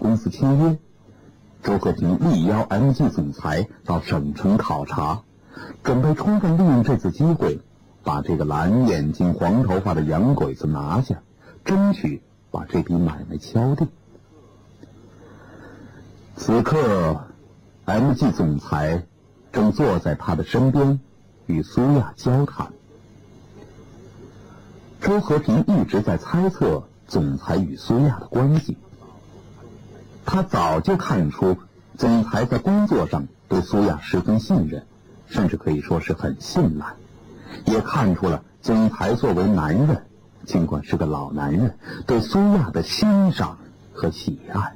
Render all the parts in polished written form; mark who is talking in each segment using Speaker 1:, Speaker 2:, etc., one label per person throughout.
Speaker 1: 公司签约。周和平力邀 MG 总裁到省城考察，准备充分利用这次机会，把这个蓝眼睛黄头发的洋鬼子拿下，争取把这笔买卖敲定。此刻 MG 总裁正坐在他的身边与苏亚交谈。周和平一直在猜测总裁与苏亚的关系，他早就看出总裁在工作上对苏亚十分信任，甚至可以说是很信赖，也看出了总裁作为男人，尽管是个老男人，对苏亚的欣赏和喜爱。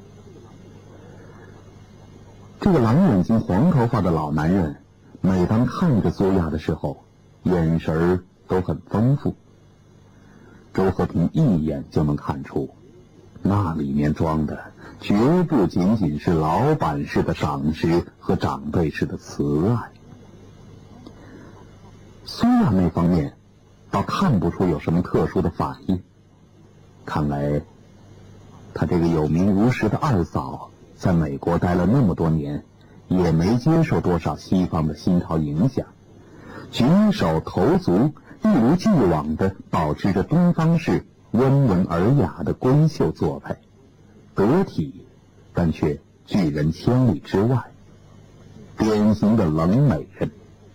Speaker 1: 这个蓝眼睛黄头发的老男人每当看着苏亚的时候，眼神都很丰富。周和平一眼就能看出，那里面装的绝不仅仅是老板式的赏识和长辈式的慈爱。苏亚那方面倒看不出有什么特殊的反应，看来他这个有名无实的二嫂在美国待了那么多年，也没接受多少西方的新潮影响，举手投足一如既往地保持着东方式温文尔雅的闺秀做派，得体但却拒人千里之外，典型的冷美人。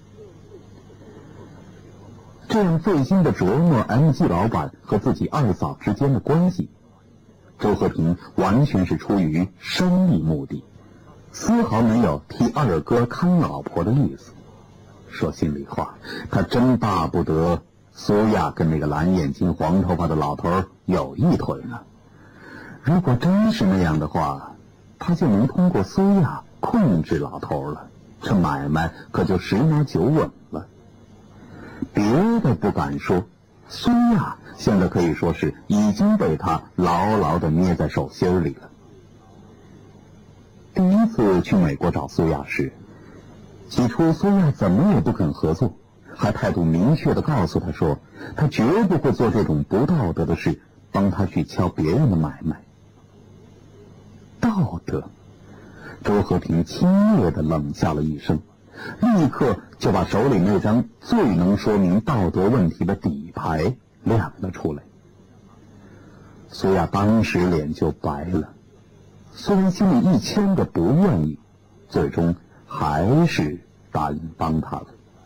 Speaker 1: 这样费心地琢磨 MG 老板和自己二嫂之间的关系，周和平完全是出于生意目的，丝毫没有替二哥看老婆的意思。说心里话，他真巴不得苏亚跟那个蓝眼睛黄头发的老头有一腿呢。如果真是那样的话，他就能通过苏亚控制老头了，这买卖可就十拿九稳了。别的不敢说，苏亚现在可以说是已经被他牢牢地捏在手心里了。第一次去美国找苏亚时，起初苏亚怎么也不肯合作，还态度明确地告诉他说，他绝不会做这种不道德的事，帮他去敲别人的买卖。道德？周和平轻蔑地冷笑了一声，立刻就把手里那张最能说明道德问题的底牌亮了出来。苏亚当时脸就白了，虽然心里1000个不愿意，最终还是答应帮他了。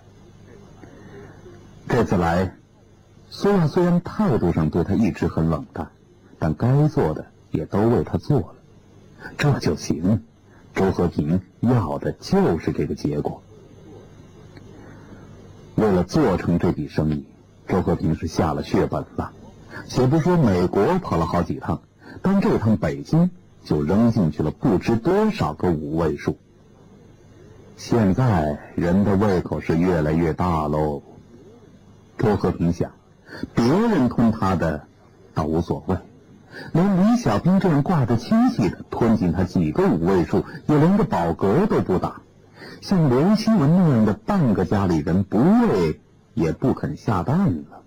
Speaker 1: 这次来，苏亚虽然态度上对他一直很冷淡，但该做的也都为他做了，这就行。周和平要的就是这个结果。为了做成这笔生意，周和平是下了血本了，且不说美国跑了好几趟，单这趟北京就扔进去了不知多少个5位数。现在人的胃口是越来越大喽。周和平想，别人吞他的倒无所谓，连李小兵这样挂着亲戚的吞进他几个5位数，也连个饱嗝都不打。像刘希文那样的半个家里人不喂也不肯下蛋了。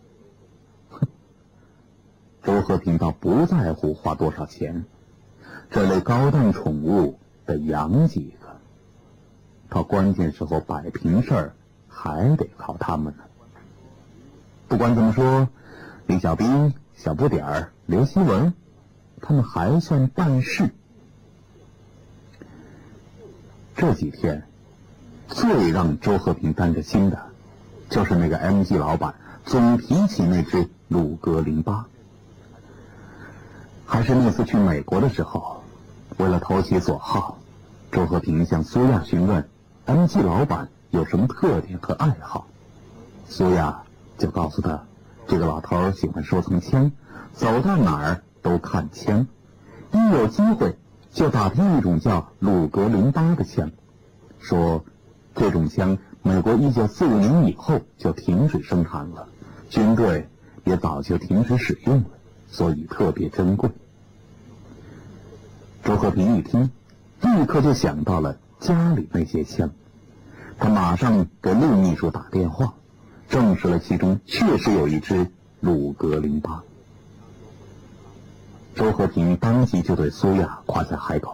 Speaker 1: 周和平倒不在乎花多少钱，这类高档宠物得养几个，到关键时候摆平事儿还得靠他们呢。不管怎么说，李小兵、小不点儿、刘希文，他们还算办事。这几天最让周和平担着心的，就是那个 MG 老板总提起那只鲁格08。还是那次去美国的时候，为了投其所好，周和平向苏亚询问 MG 老板有什么特点和爱好。苏亚就告诉他，这个老头喜欢收藏枪，走到哪儿都看枪，一有机会就打听一种叫鲁格08的枪，说这种枪美国1945年以后就停止生产了，军队也早就停止使用了，所以特别珍贵。周和平一听，立刻就想到了家里那些枪，他马上给陆秘书打电话，证实了其中确实有一支鲁格08。周和平当即就对苏亚夸下海口，